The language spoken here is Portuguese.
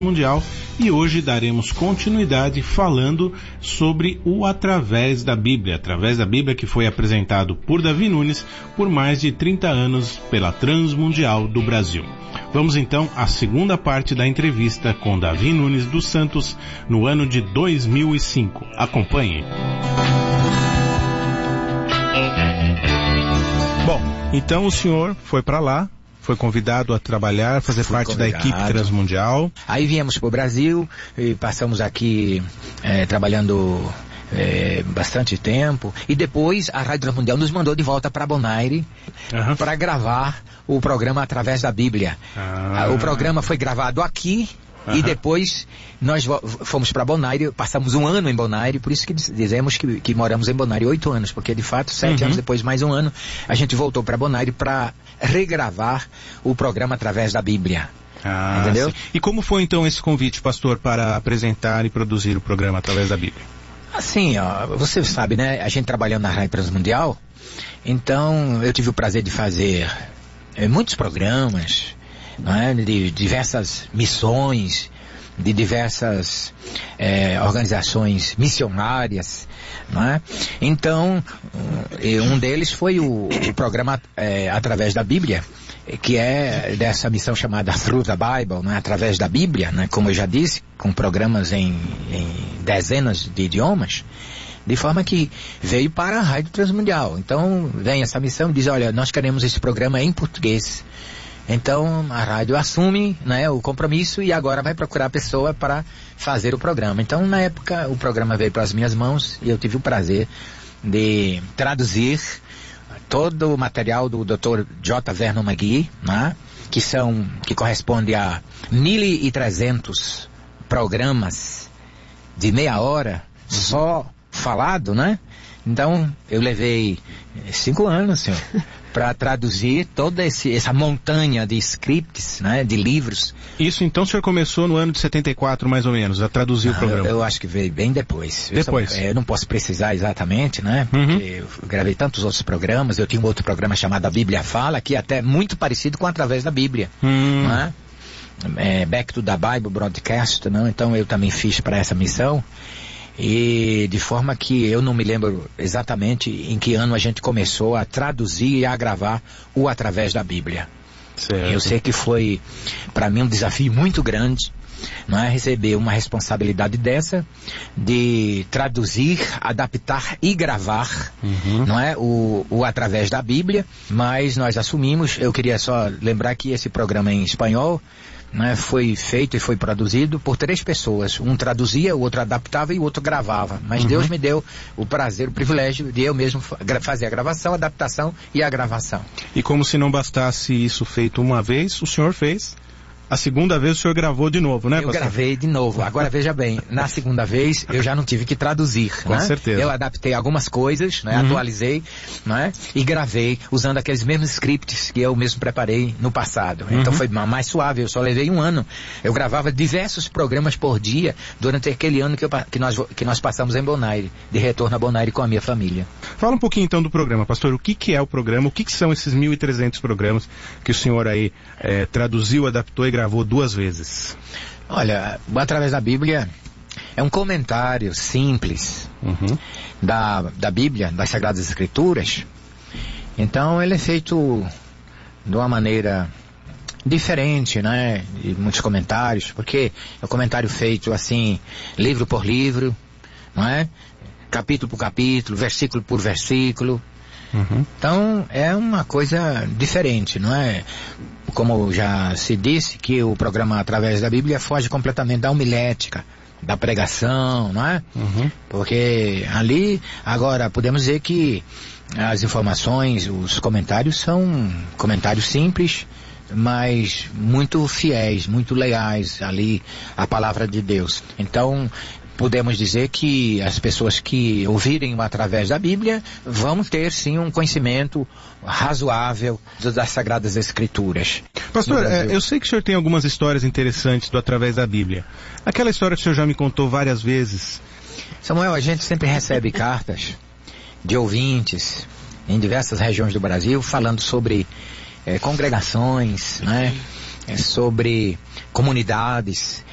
Mundial, e hoje daremos continuidade falando sobre o Através da Bíblia que foi apresentado por Davi Nunes por mais de 30 anos pela Transmundial do Brasil. Vamos então à segunda parte da entrevista com Davi Nunes dos Santos no ano de 2005. Acompanhe. Bom, então o senhor foi para lá, foi convidado a trabalhar, fazer parte da equipe Transmundial. Aí viemos para o Brasil e passamos aqui trabalhando bastante tempo. E depois a Rádio Transmundial nos mandou de volta para Bonaire para gravar o programa Através da Bíblia. O programa foi gravado aqui. E depois nós fomos para Bonaire, passamos um ano em Bonaire, por isso que dizemos que moramos em Bonaire 8 anos, porque de fato 7 anos depois, mais um ano, a gente voltou para Bonaire para regravar o programa Através da Bíblia. Entendeu? Sim. E como foi então esse convite, pastor, para apresentar e produzir o programa Através da Bíblia? Assim, você sabe, né, a gente trabalhando na Rádio Transmundial, então eu tive o prazer de fazer muitos programas, não é? De diversas missões, de diversas organizações missionárias, não é? Então, um deles foi o programa Através da Bíblia, que é dessa missão chamada Through the Bible, né? Através da Bíblia, né? Como eu já disse, com programas em dezenas de idiomas, de forma que veio para a Rádio Transmundial. Então, vem essa missão e diz, olha, nós queremos esse programa em português. Então a rádio assume, né, o compromisso e agora vai procurar a pessoa para fazer o programa. Então na época o programa veio para as minhas mãos e eu tive o prazer de traduzir todo o material do Dr. J. Vernon McGee, né, que corresponde a 1.300 programas de meia hora só falado, né? Então eu levei 5 anos, senhor, para traduzir toda essa montanha de scripts, né, de livros. Isso então o senhor começou no ano de 74, mais ou menos, a traduzir o programa? Eu acho que veio bem depois. Depois? Eu não posso precisar exatamente, né, porque eu gravei tantos outros programas. Eu tinha um outro programa chamado A Bíblia Fala, que é até muito parecido com Através da Bíblia, né? Back to the Bible Broadcast, né? Então eu também fiz para essa missão. E de forma que eu não me lembro exatamente em que ano a gente começou a traduzir e a gravar o Através da Bíblia. Certo. Eu sei que foi para mim um desafio muito grande, não é, receber uma responsabilidade dessa de traduzir, adaptar e gravar, não é, o Através da Bíblia. Mas nós assumimos. Eu queria só lembrar que esse programa em espanhol, né, foi feito e foi produzido por 3 pessoas. Um traduzia, o outro adaptava e o outro gravava. Mas Deus me deu o prazer, o privilégio de eu mesmo fazer a gravação, a adaptação e a gravação. E como se não bastasse isso feito uma vez, o senhor fez. A segunda vez o senhor gravou de novo, né, pastor? Eu gravei de novo. Agora veja bem, na segunda vez eu já não tive que traduzir, com certeza. Eu adaptei algumas coisas, né, atualizei, né, e gravei usando aqueles mesmos scripts que eu mesmo preparei no passado. Então foi mais suave, eu só levei 1 ano. Eu gravava diversos programas por dia durante aquele ano que nós passamos em Bonaire, de retorno a Bonaire com a minha família. Fala um pouquinho então do programa, pastor. O que é o programa? O que são esses 1.300 programas que o senhor aí traduziu, adaptou e gravou 2 vezes? Olha, Através da Bíblia é um comentário simples da Bíblia, das Sagradas Escrituras. Então ele é feito de uma maneira diferente, né? E muitos comentários, porque é um comentário feito assim, livro por livro, não é? Capítulo por capítulo, versículo por versículo. Então é uma coisa diferente, não é? Como já se disse, que o programa Através da Bíblia foge completamente da homilética, da pregação, não é? Porque ali, agora, podemos dizer que as informações, os comentários são comentários simples, mas muito fiéis, muito leais ali à palavra de Deus. Então, podemos dizer que as pessoas que ouvirem Através da Bíblia vão ter sim um conhecimento razoável das Sagradas Escrituras. Pastor, eu sei que o senhor tem algumas histórias interessantes do Através da Bíblia. Aquela história que o senhor já me contou várias vezes. Samuel, a gente sempre recebe cartas de ouvintes em diversas regiões do Brasil falando sobre congregações, né? Sobre comunidades